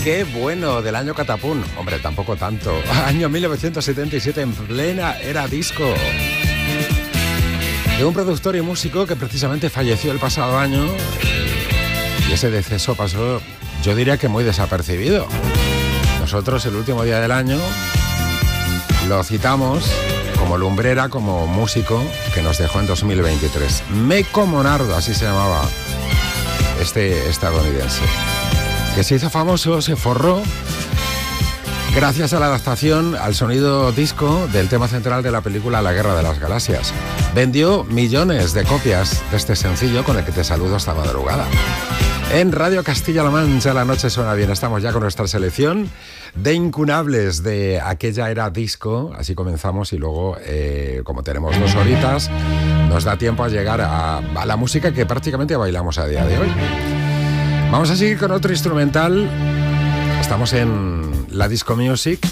Qué bueno, del año Catapún. Hombre, tampoco tanto. Año 1977, en plena era disco. De un productor y músico que precisamente falleció el pasado año. Y ese deceso pasó, yo diría que muy desapercibido. Nosotros el último día del año lo citamos como lumbrera, como músico que nos dejó en 2023. Meco Monardo, así se llamaba este estadounidense, que se hizo famoso, se forró gracias a la adaptación al sonido disco del tema central de la película La Guerra de las Galaxias. Vendió millones de copias de este sencillo con el que te saludo esta madrugada. En Radio Castilla-La Mancha la noche suena bien. Estamos ya con nuestra selección de incunables de aquella era disco. Así comenzamos y luego, como tenemos 2 horitas, nos da tiempo a llegar a la música que prácticamente bailamos a día de hoy. Vamos a seguir con otro instrumental. Estamos en la disco music,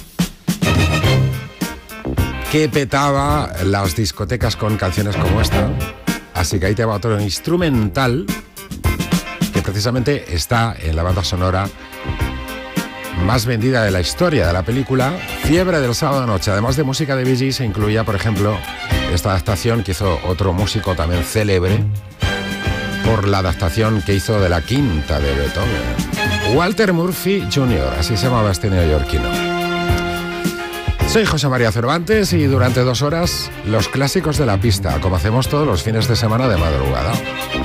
que petaba las discotecas con canciones como esta. Así que ahí te va otro instrumental que precisamente está en la banda sonora más vendida de la historia de la película Fiebre del sábado noche. Además de música de Bee Gees, se incluía, por ejemplo, esta adaptación que hizo otro músico también célebre por la adaptación que hizo de la quinta de Beethoven, Walter Murphy Jr., así se llamaba este neoyorquino. Soy José María Cervantes y durante 2 horas los clásicos de la pista, como hacemos todos los fines de semana de madrugada.